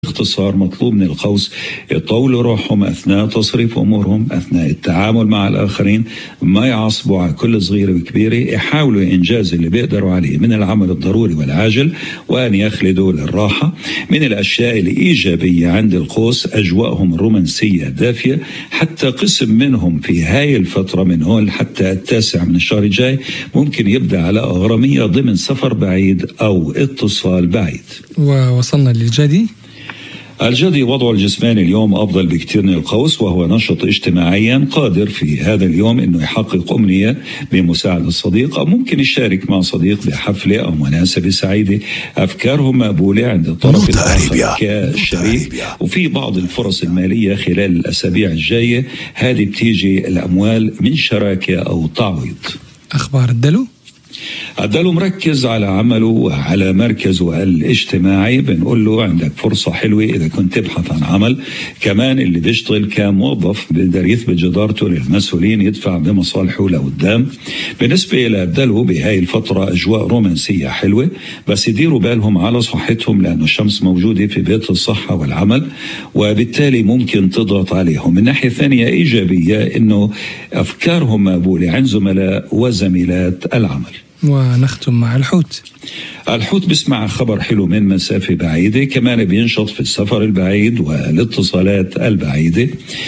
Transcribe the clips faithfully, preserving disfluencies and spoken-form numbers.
باختصار مطلوب من القوس يطولوا روحهم أثناء تصريف أمورهم، أثناء التعامل مع الآخرين، ما يعصبوا على كل صغيرة وكبيرة، يحاولوا إنجاز اللي بيقدروا عليه من العمل الضروري والعاجل، وأن يخلدوا للراحة. من الأشياء الإيجابية عند القوس أجواءهم الرومانسية دافية، حتى قسم منهم في هاي الفترة من هون حتى التاسع من الشهر الجاي ممكن يبدأ علاقة غرامية ضمن سفر بعيد أو اتصال بعيد. ووصلنا للجدي. الجدي وضعه الجسماني اليوم أفضل بكثير من القوس، وهو نشط اجتماعيا، قادر في هذا اليوم أنه يحقق أمنية بمساعدة الصديق، أو ممكن يشارك مع صديق بحفلة أو مناسبة سعيدة. أفكارهم مقبولة عند الطرف الآخر كشريك، وفي بعض الفرص المالية خلال الأسابيع الجاية، هذه بتيجي الأموال من شراكة أو تعويض. أخبار الدلو. الدلو مركز على عمله وعلى مركزه الاجتماعي، بنقول له عندك فرصة حلوة إذا كنت تبحث عن عمل. كمان اللي بيشتغل كموظف بيقدر يثبت جدارته للمسؤولين، يدفع بمصالحه لقدام. بالنسبة إلى الدلو بهاي الفترة أجواء رومانسية حلوة، بس يديروا بالهم على صحتهم لأنه الشمس موجودة في بيت الصحة والعمل، وبالتالي ممكن تضغط عليهم. من ناحية ثانية إيجابية إنه أفكارهم مقبولة عند زملاء وزميلات العمل. ونختم مع الحوت. الحوت بيسمع خبر حلو من مسافة بعيدة، كمان بينشط في السفر البعيد والاتصالات البعيدة.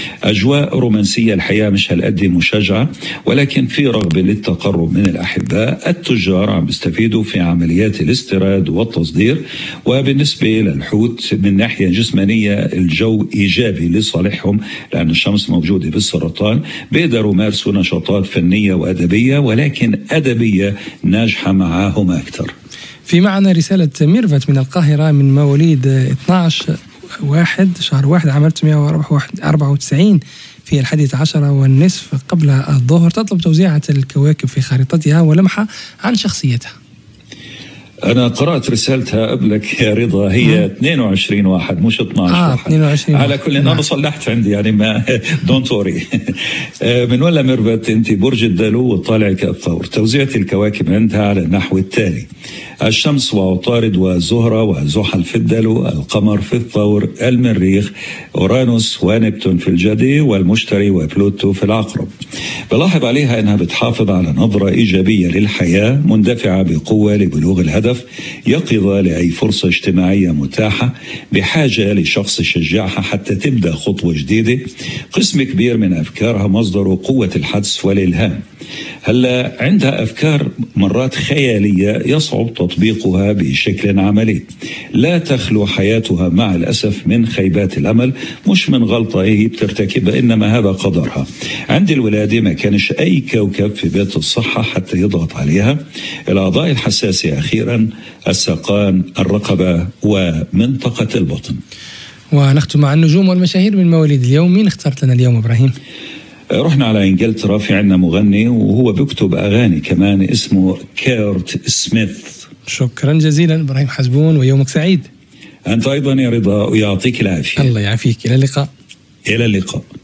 أجواء رومانسية الحياة مش هالقد مشجعة، ولكن في رغبة للتقرب من الأحباء. التجار عم بيستفيدوا في عمليات الاستيراد والتصدير. وبالنسبة للحوت من ناحية جسمانية الجو إيجابي لصالحهم، لأن الشمس موجودة بالسرطان، بيقدروا يمارسوا نشاطات فنية وأدبية، ولكن أدبية ناجحة معاهم أكثر. في معنا رسالة ميرفت من القاهرة من مواليد اثني عشر واحد شهر واحد عام ألف وتسعمائة وأربعة وتسعين في الحادية عشرة والنصف قبل الظهر، تطلب توزيعة الكواكب في خريطتها ولمحة عن شخصيتها. أنا قرأت رسالتها قبلك يا رضا، هي اثنين وعشرين واحد مش اثناشر آه واحد. اثنين وعشرين على كل أنا صلحت عندي يعني ما دونت وري. من ولا ميرفت أنت برج الدلو وطالع كالثور. توزيعة الكواكب عندها على النحو التالي: الشمس وعطارد وزهرة وزحل في الدلو، القمر في الثور، المريخ، أورانوس ونبتون في الجدي، والمشتري وبلوتو في العقرب. بلاحظ عليها أنها بتحافظ على نظرة إيجابية للحياة، مندفعة بقوة لبلوغ الهدف، يقظة لأي فرصة اجتماعية متاحة، بحاجة لشخص يشجعها حتى تبدأ خطوة جديدة. قسم كبير من أفكارها مصدر قوة الحدس والإلهام. هلا عندها أفكار مرات خيالية يصعب تطبيقها بشكل عملي. لا تخلو حياتها مع الأسف من خيبات الأمل، مش من غلطة هي بترتكبها، إنما هذا قدرها. عند الولادة ما كانش أي كوكب في بيت الصحة حتى يضغط عليها. الأعضاء الحساسة أخيرا الساقان، الرقبة، ومنطقة البطن. ونختم مع النجوم والمشاهير من مواليد اليوم. مين اخترت لنا اليوم إبراهيم؟ رحنا على إنجلترا، في عنا مغني وهو بيكتب أغاني كمان اسمه كيرت سميث. شكرا جزيلا إبراهيم حزبون، ويومك سعيد. أنت أيضا يا رضا، ويعطيك العافية. الله يعافيك. إلى اللقاء. إلى اللقاء.